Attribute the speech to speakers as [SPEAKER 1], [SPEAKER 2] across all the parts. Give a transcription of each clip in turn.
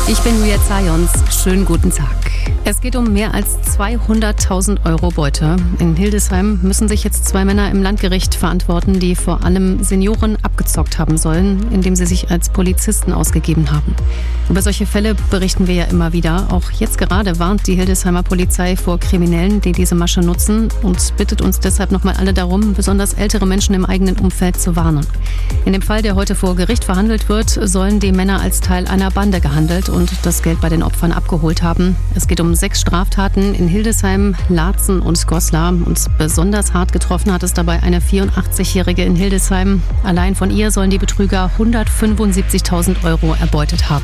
[SPEAKER 1] Ich bin Ria Zayons. Schönen guten Tag. Es geht um mehr als 200.000 Euro Beute. In Hildesheim müssen sich jetzt 2 Männer im Landgericht verantworten, die vor allem Senioren abgezockt haben sollen, indem sie sich als Polizisten ausgegeben haben. Über solche Fälle berichten wir ja immer wieder. Auch jetzt gerade warnt die Hildesheimer Polizei vor Kriminellen, die diese Masche nutzen, und bittet uns deshalb nochmal alle darum, besonders ältere Menschen im eigenen Umfeld zu warnen. In dem Fall, der heute vor Gericht verhandelt wird, sollen die Männer als Teil einer Bande gehandelt und das Geld bei den Opfern abgeholt haben. Es geht um 6 Straftaten in Hildesheim, Laatzen und Goslar. Und besonders hart getroffen hat es dabei eine 84-Jährige in Hildesheim. Allein von ihr sollen die Betrüger 175.000 Euro erbeutet haben.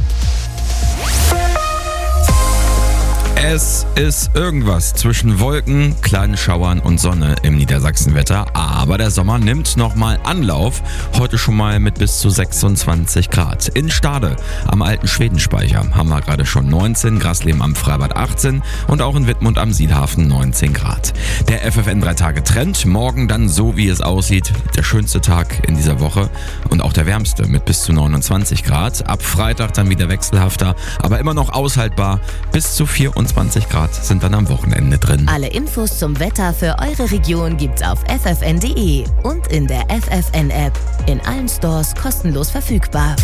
[SPEAKER 2] Es ist irgendwas zwischen Wolken, kleinen Schauern und Sonne im Niedersachsenwetter, aber der Sommer nimmt nochmal Anlauf. Heute schon mal mit bis zu 26 Grad. In Stade am alten Schwedenspeicher haben wir gerade schon 19, Grasleben am Freibad 18 und auch in Wittmund am Sielhafen 19 Grad. Der FFN 3-Tage-Trend, morgen dann so wie es aussieht, der schönste Tag in dieser Woche und auch der wärmste mit bis zu 29 Grad. Ab Freitag dann wieder wechselhafter, aber immer noch aushaltbar. Bis zu 24 Grad sind dann am Wochenende drin.
[SPEAKER 3] Alle Infos zum Wetter für eure Region gibt's auf ffn.de und in der FFN-App. In allen Stores kostenlos verfügbar.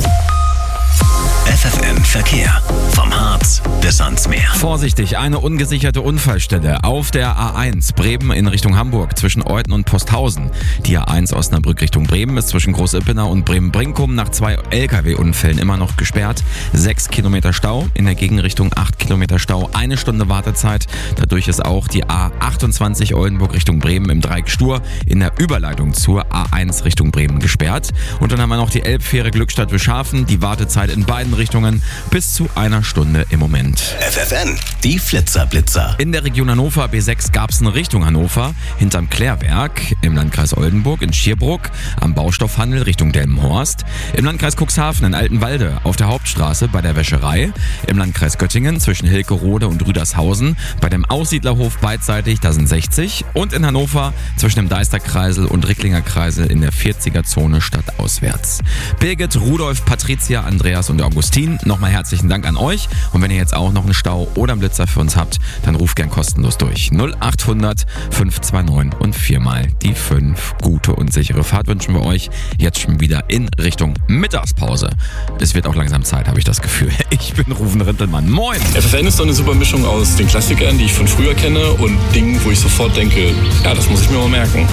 [SPEAKER 4] FFN Verkehr. Vom Harz bis ans Meer.
[SPEAKER 2] Vorsichtig, eine ungesicherte Unfallstelle auf der A1 Bremen in Richtung Hamburg zwischen Euthen und Posthausen. Die A1 Osnabrück Richtung Bremen ist zwischen Groß-Ippenau und Bremen-Brinkum nach 2 LKW-Unfällen immer noch gesperrt. 6 Kilometer Stau, in der Gegenrichtung 8 Kilometer Stau, 1 Stunde Wartezeit. Dadurch ist auch die A28 Oldenburg Richtung Bremen im Dreieck Stur in der Überleitung zur A1 Richtung Bremen gesperrt. Und dann haben wir noch die Elbfähre Glückstadt-Wischhafen, die Wartezeit in beiden Richtungen bis zu 1 Stunde im Moment.
[SPEAKER 4] FFN, die Flitzer-Blitzer.
[SPEAKER 2] In der Region Hannover B6 gab es eine Richtung Hannover, hinterm Klärwerk, im Landkreis Oldenburg in Schierbruck, am Baustoffhandel Richtung Delmenhorst, im Landkreis Cuxhaven in Altenwalde, auf der Hauptstraße bei der Wäscherei, im Landkreis Göttingen zwischen Hilkerode und Rüdershausen, bei dem Aussiedlerhof beidseitig, da sind 60, und in Hannover zwischen dem Deisterkreisel und Ricklinger Kreisel in der 40er-Zone stadtauswärts. Birgit, Rudolf, Patricia, Andreas und Augustin, nochmal herzlichen Dank an euch. Und wenn ihr jetzt auch noch einen Stau oder einen Blitzer für uns habt, dann ruft gern kostenlos durch. 0800 529 und 4 mal die 5. Gute und sichere Fahrt wünschen wir euch jetzt schon wieder in Richtung Mittagspause. Es wird auch langsam Zeit, habe ich das Gefühl. Ich bin Rufen Rintelmann. Moin!
[SPEAKER 5] FFN ist so eine super Mischung aus den Klassikern, die ich von früher kenne, und Dingen, wo ich sofort denke, ja, das muss ich mir mal merken.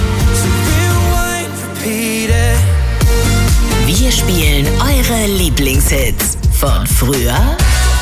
[SPEAKER 3] Wir spielen eure Lieblingshits von früher